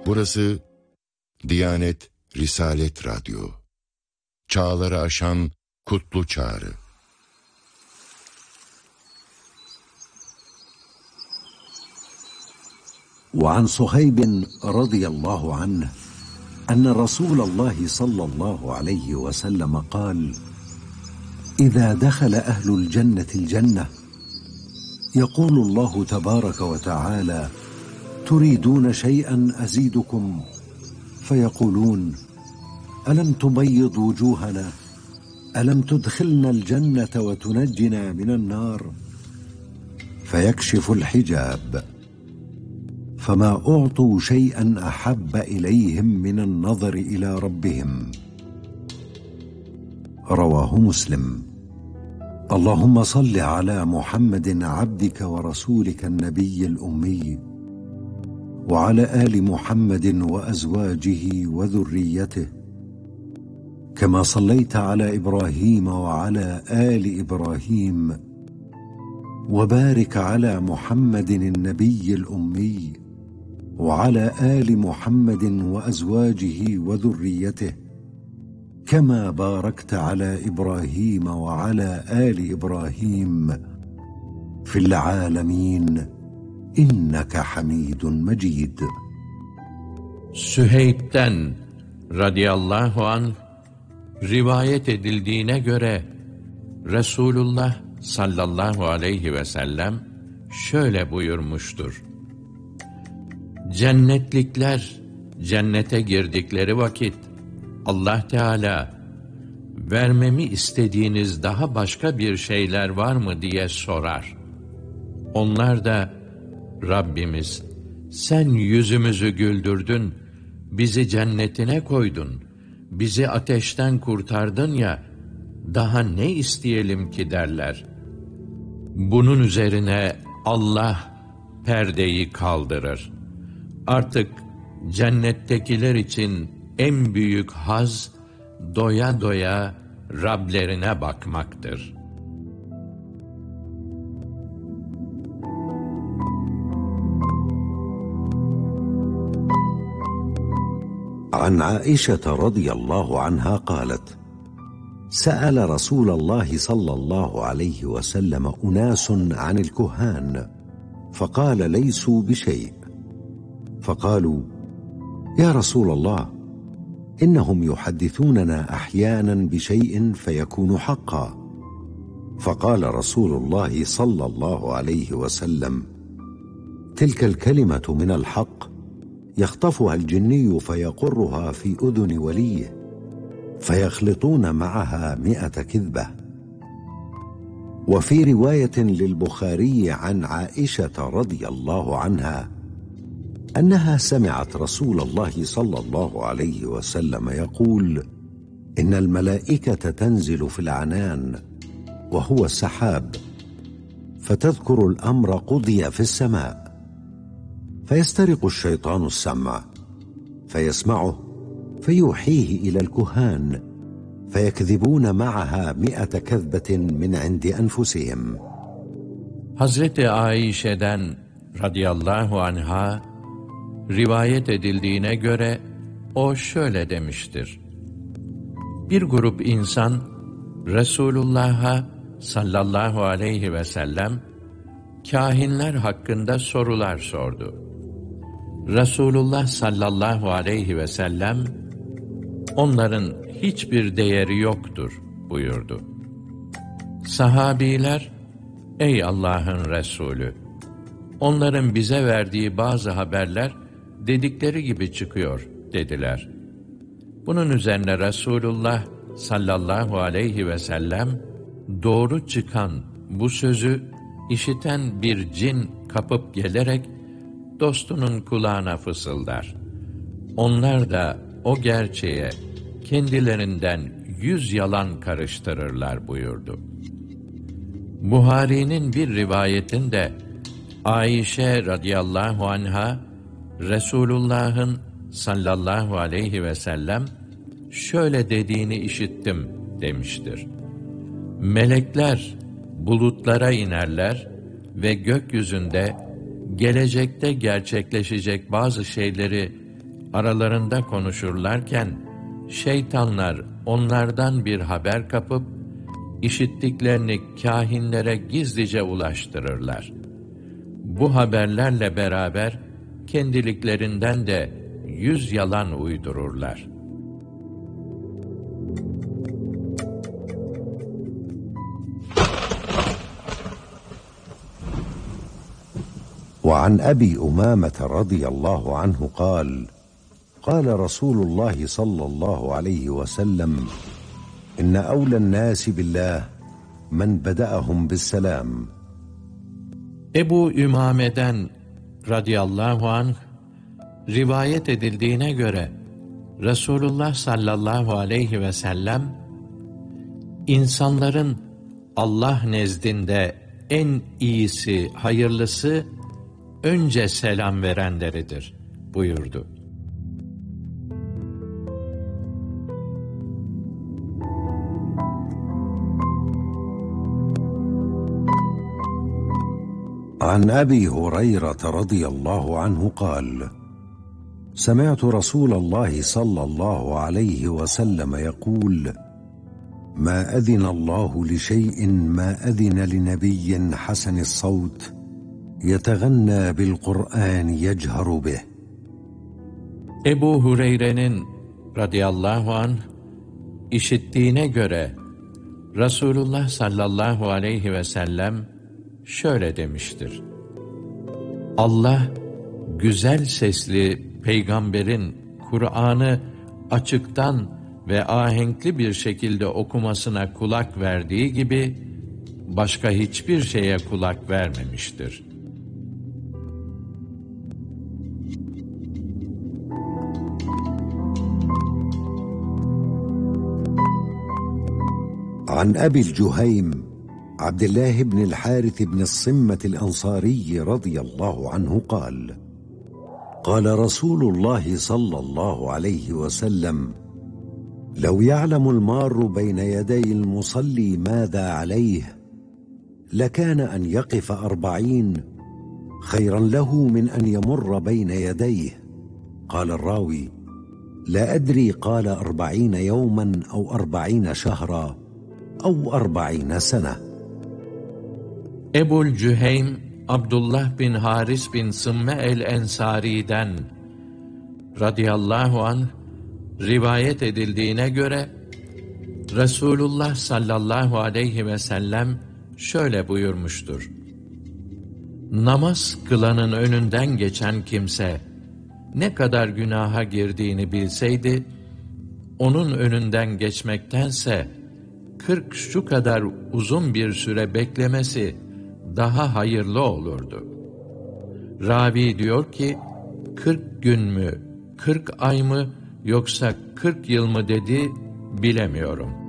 Burası Diyanet Risalet Radyo. Çağları aşan kutlu çağrı. وعن صهيب رضي الله عنه أن رسول الله صلى الله عليه وسلم قال: إذا دخل أهل الجنة الجنة يقول الله تبارك وتعالى: تريدون شيئا أزيدكم؟ فيقولون: ألم تبيض وجوهنا؟ ألم تدخلنا الجنة وتنجنا من النار؟ فيكشف الحجاب، فما أعطوا شيئا أحب إليهم من النظر إلى ربهم. رواه مسلم. اللهم صل على محمد عبدك ورسولك النبي الأمي، وعلى آل محمد وأزواجه وذريته، كما صليت على إبراهيم وعلى آل إبراهيم، وبارك على محمد النبي الأمي وعلى آل محمد وأزواجه وذريته، كما باركت على إبراهيم وعلى آل إبراهيم في العالمين إنك حميد مجيد. Süheyb'den radıyallahu anh rivayet edildiğine göre Resulullah sallallahu aleyhi ve sellem şöyle buyurmuştur: Cennetlikler cennete girdikleri vakit Allah Teala, vermemi istediğiniz daha başka bir şeyler var mı diye sorar. Onlar da, Rabbimiz, sen yüzümüzü güldürdün, bizi cennetine koydun, bizi ateşten kurtardın ya, daha ne isteyelim ki derler. Bunun üzerine Allah perdeyi kaldırır. Artık cennettekiler için en büyük haz, doya doya Rablerine bakmaktır. عن عائشة رضي الله عنها قالت: سأل رسول الله صلى الله عليه وسلم أناس عن الكهان فقال: ليسوا بشيء. فقالوا: يا رسول الله، إنهم يحدثوننا أحيانا بشيء فيكون حقا. فقال رسول الله صلى الله عليه وسلم: تلك الكلمة من الحق يخطفها الجني فيقرها في أذن وليه فيخلطون معها 100 كذبة. وفي رواية للبخاري عن عائشة رضي الله عنها أنها سمعت رسول الله صلى الله عليه وسلم يقول: إن الملائكة تنزل في العنان وهو السحاب، فتذكر الأمر قضي في السماء، فيسترق الشيطان السمع فيسمعه فيوحيه إلى الكهان فيكذبون معها 100 كذبة من عند أنفسهم. Hazreti Aişe'den radıyallahu anha rivayet edildiğine göre o şöyle demiştir: Bir grup insan Resulullah'a sallallahu aleyhi ve sellem kâhinler hakkında sorular sordu. Resulullah sallallahu aleyhi ve sellem onların hiçbir değeri yoktur buyurdu. Sahabiler, ey Allah'ın Resulü, onların bize verdiği bazı haberler dedikleri gibi çıkıyor dediler. Bunun üzerine Resulullah sallallahu aleyhi ve sellem doğru çıkan bu sözü işiten bir cin kapıp gelerek dostunun kulağına fısıldar. Onlar da o gerçeğe kendilerinden 100 yalan karıştırırlar buyurdu. Buhari'nin bir rivayetinde Ayşe radıyallahu anha Resulullah'ın sallallahu aleyhi ve sellem şöyle dediğini işittim demiştir: Melekler bulutlara inerler ve gökyüzünde gelecekte gerçekleşecek bazı şeyleri aralarında konuşurlarken, şeytanlar onlardan bir haber kapıp, işittiklerini kâhinlere gizlice ulaştırırlar. Bu haberlerle beraber, kendiliklerinden de 100 yalan uydururlar. وعن أبي أمامة رضي الله عنه قال قال رسول الله صلى الله عليه وسلم إن أولى الناس بالله من بدأهم بالسلام. Ebu Ümame'den radıyallahu anh rivayet edildiğine göre Resulullah sallallahu aleyhi ve sellem insanların Allah nezdinde en iyisi, hayırlısı önce selam verenleridir buyurdu. عن أبي هريرة رضي الله عنه قال سمعت رسول الله صلى الله عليه وسلم يقول ما أذن الله لشيء ما أذن لنبي حسن الصوت يتغنى بالقرآن يجهر به. Ebu Hureyre'nin radıyallahu anh işittiğine göre Resulullah sallallahu aleyhi ve sellem şöyle demiştir: Allah güzel sesli peygamberin Kur'an'ı açıktan ve ahenkli bir şekilde okumasına kulak verdiği gibi başka hiçbir şeye kulak vermemiştir. عن أبي الجهيم عبد الله بن الحارث بن الصمة الأنصاري رضي الله عنه قال قال رسول الله صلى الله عليه وسلم لو يعلم المار بين يدي المصلي ماذا عليه لكان أن يقف 40 خيرا له من أن يمر بين يديه. قال الراوي لا أدري قال 40 يوما أو 40 شهرا أو 40 سنة. Ebu'l Cüheym Abdullah bin Haris bin Sımme el-Ensari'den radıyallahu anh rivayet edildiğine göre Resulullah sallallahu aleyhi ve sellem şöyle buyurmuştur: Namaz kılanın önünden geçen kimse ne kadar günaha girdiğini bilseydi, onun önünden geçmektense 40 şu kadar uzun bir süre beklemesi daha hayırlı olurdu. Ravi diyor ki, 40 gün mü, 40 ay mı, yoksa 40 yıl mı dedi, bilemiyorum.